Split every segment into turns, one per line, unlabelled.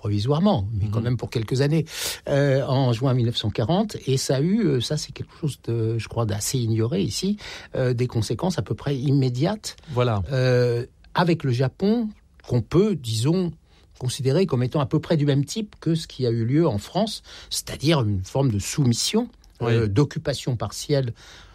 provisoirement, mais quand même pour quelques années, en juin 1940. Et ça a eu, ça c'est quelque chose de, je crois, d'assez ignoré ici, des conséquences à peu près immédiates.
Voilà.
Avec le Japon, qu'on peut, disons, considérer comme étant à peu près du même type que ce qui a eu lieu en France, c'est-à-dire une forme de soumission, d'occupation partielle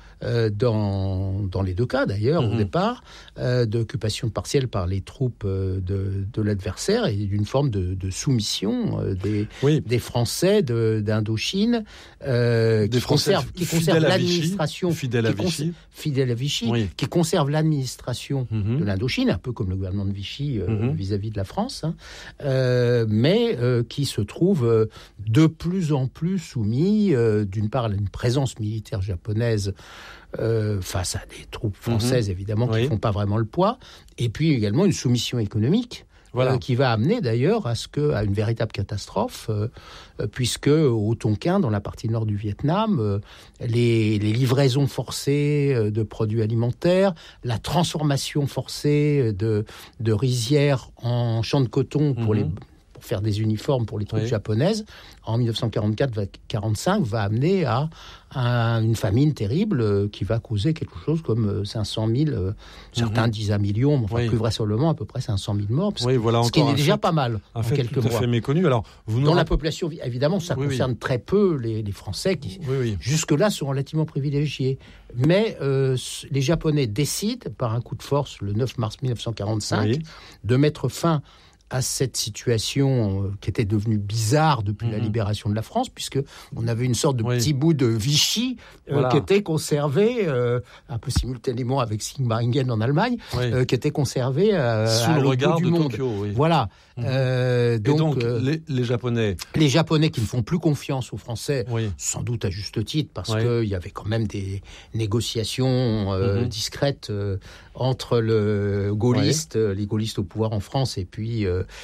dans les deux cas d'ailleurs au départ, d'occupation partielle par les troupes de l'adversaire et d'une forme de soumission des Français d'Indochine qui conservent l'administration
fidèle à Vichy,
qui conserve l'administration de l'Indochine, un peu comme le gouvernement de Vichy vis-à-vis de la France, mais qui se trouve de plus en plus soumis d'une part à une présence militaire japonaise face à des troupes françaises, évidemment, qui ne font pas vraiment le poids, et puis également une soumission économique qui va amener d'ailleurs à une véritable catastrophe, puisque au Tonkin, dans la partie nord du Vietnam, les livraisons forcées de produits alimentaires, la transformation forcée de rizières en champs de coton pour faire des uniformes pour les troupes japonaises, en 1944-45, va amener à une famine terrible qui va causer quelque chose comme 500 000, certains disent 1 million, plus vraisemblablement à peu près 500 000 morts, ce qui est déjà pas mal en quelques mois.
Un fait méconnu. Alors,
dans la population, évidemment, ça concerne très peu les Français qui, jusque-là, sont relativement privilégiés. Mais les Japonais décident, par un coup de force, le 9 mars 1945, de mettre fin à cette situation qui était devenue bizarre depuis la libération de la France, puisque on avait une sorte de petit bout de Vichy qui était conservé un peu simultanément avec Sigmaringen en Allemagne, qui était conservé
sous le regard de Tokyo.
Voilà.
Donc les Japonais
qui ne font plus confiance aux Français, sans doute à juste titre, parce qu'il y avait quand même des négociations discrètes entre les gaullistes au pouvoir en France et puis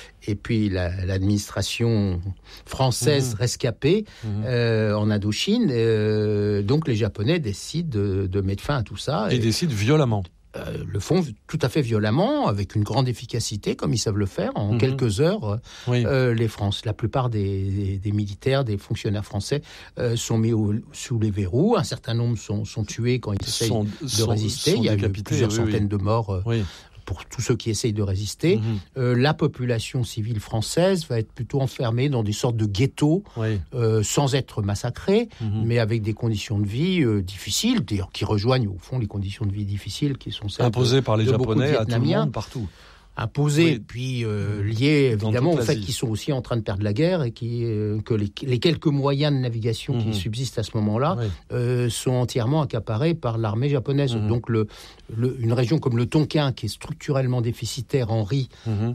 l'administration française rescapée en Indochine. Donc les Japonais décident de mettre fin à tout ça.
Et décident violemment.
Le font tout à fait violemment, avec une grande efficacité, comme ils savent le faire. En quelques heures, la plupart des militaires, des fonctionnaires français sont mis sous les verrous. Un certain nombre sont tués quand ils essayent de résister. Il y a eu plusieurs centaines de morts pour tous ceux qui essayent de résister. La population civile française va être plutôt enfermée dans des sortes de ghettos, sans être massacrée, mais avec des conditions de vie difficiles, d'ailleurs qui rejoignent au fond les conditions de vie difficiles qui sont celles
imposées par les Japonais à tout le monde, partout.
Imposés, puis liés évidemment au fait qu'ils sont aussi en train de perdre la guerre et que les quelques moyens de navigation qui subsistent à ce moment-là sont entièrement accaparés par l'armée japonaise. Donc une région comme le Tonkin, qui est structurellement déficitaire en riz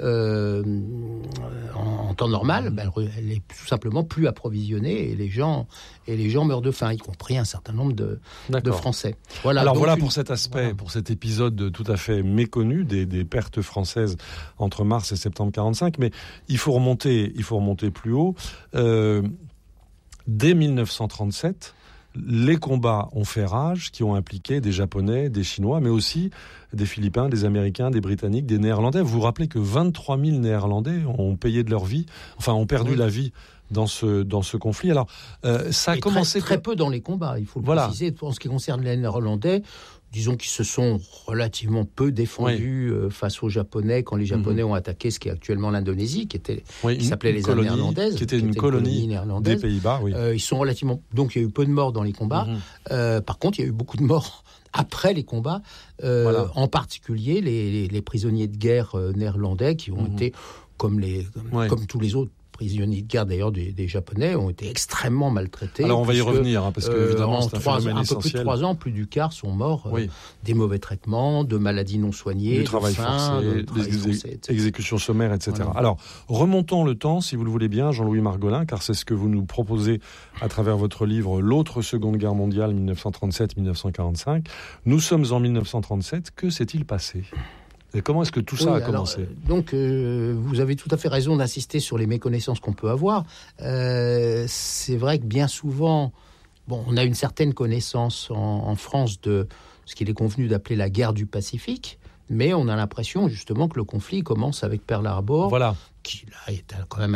en temps normal, elle est tout simplement plus approvisionnée et les gens meurent de faim, y compris un certain nombre de Français.
Alors voilà pour cet aspect, pour cet épisode tout à fait méconnu des pertes françaises entre mars et septembre 45, mais il faut remonter plus haut. Dès 1937, les combats ont fait rage, qui ont impliqué des Japonais, des Chinois, mais aussi des Philippins, des Américains, des Britanniques, des Néerlandais. Vous vous rappelez que 23 000 Néerlandais ont payé de leur vie, ont perdu la vie dans ce conflit. Alors, ça a commencé
très peu dans les combats, il faut le préciser. En ce qui concerne les Néerlandais, disons qu'ils se sont relativement peu défendus face aux Japonais quand les Japonais ont attaqué ce qui est actuellement l'Indonésie, qui s'appelait les Indes néerlandaises,
qui était une colonie des Pays-Bas.
Ils sont relativement, donc il y a eu peu de morts dans les combats. Par contre, il y a eu beaucoup de morts après les combats, en particulier les prisonniers de guerre néerlandais qui ont été comme tous les autres prisonniers de guerre d'ailleurs des Japonais ont été extrêmement maltraités.
Alors on va y revenir parce que évidemment c'est un phénomène essentiel.
Un peu plus de 3 ans, plus du quart sont morts des mauvais traitements, de maladies non soignées,
du travail forcé, des exécutions sommaires, etc.
Voilà.
Alors remontons le temps, si vous le voulez bien, Jean-Louis Margolin, car c'est ce que vous nous proposez à travers votre livre L'autre Seconde Guerre mondiale 1937-1945. Nous sommes en 1937. Que s'est-il passé ? Et comment est-ce que tout ça a commencé ?
Donc, vous avez tout à fait raison d'insister sur les méconnaissances qu'on peut avoir. C'est vrai que bien souvent, on a une certaine connaissance en France de ce qu'il est convenu d'appeler la guerre du Pacifique, mais on a l'impression justement que le conflit commence avec Pearl Harbor, qui là, est quand même